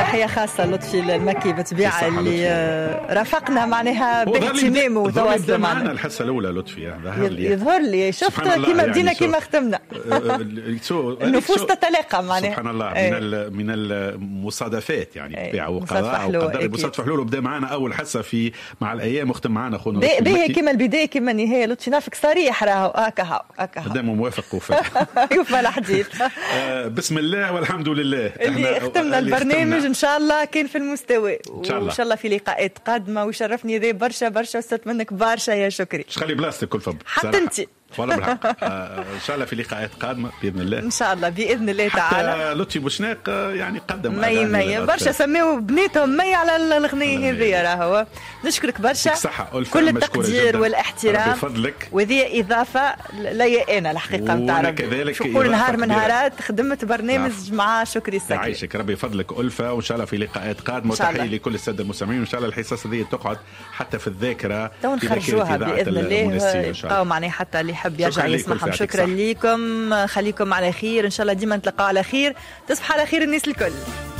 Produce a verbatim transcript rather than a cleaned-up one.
تحية خاصة لطفي المكي بطبيعة اللي رافقنا معناها باهتمام وتواصل معنا الحصة الأولى. لطفي يظهر لي شفت كيما بدينا كيما ختمنا النفوس تتلاقى معناها سبحان الله. من من المصادفات يعني بطبيعة وقضاء وقدر. مصادفة حلول وبدأ معنا أول حصة في مع الأيام وختم معنا أخونا باهي كيما البداية كيما النهاية. لطفي نافك صريح راهو هكا هكا قدام موافق وفاء يوفى الحديث. بسم الله والحمد لله اللي ختمنا البرنامج ان شاء الله كان في المستوى وان شاء الله في لقاءات قادمه ويشرفني ذي برشا برشا واستفدت منك برشا يا شكري. شخلي بلاستيك كل فضل حتى انت والله بالحق. آه ان شاء الله في لقاءات قادمه باذن الله. ان شاء الله باذن الله تعالى. لطفي بوشناق يعني قدم مي مي برشا سميوا بنيتهم مي على الاغنيه هذه. راهو نشكرك برشا كل التقدير والاحترام بفضلك. وذي اضافه ليا انا الحقيقه نتاع ربي شكون نهار من نهارات خدمت برنامج نعم. مع شكري السكري. يعيشك ربي يفضلك ألفة وان شاء الله في لقاءات قادمه. وتحيه لكل الساده المستمعين وان شاء الله الحصص هذه تقعد حتى في الذاكره ونخرجوها باذن الله يبقاو معناها حتى اللي يحب يرجع يسمعهم. شكرا لكم خليكم على خير ان شاء الله ديما نتلقاو على خير. تصبح على خير الناس الكل.